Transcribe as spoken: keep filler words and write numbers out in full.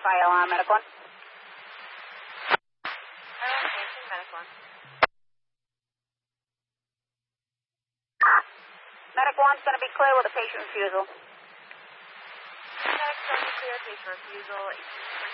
Fire alarm, Medic one. Medic one. Medic one's going to be clear with a patient refusal. Medic one, clear patient refusal, eighteen